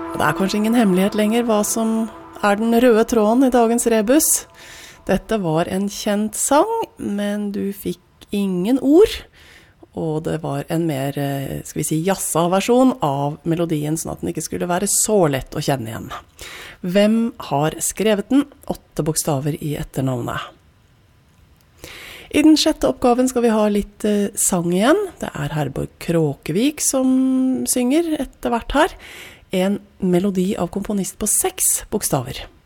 Det kanskje ingen hemmelighet lenger hva som den røde tråden I dagens rebus. Dette var en kjent sang, men du fikk ingen ord, og det var en mer, skal vi si, jazza versjon av melodien, sånn at den ikke skulle være så lett å kjenne igjen. Hvem har skrevet den? 8 bokstaver I etternavnet. I den 6. oppgaven skal vi ha litt sang igjen. Det Herborg Kråkevik som synger etter hvert her. En melodi av komponist på 6 bokstaver.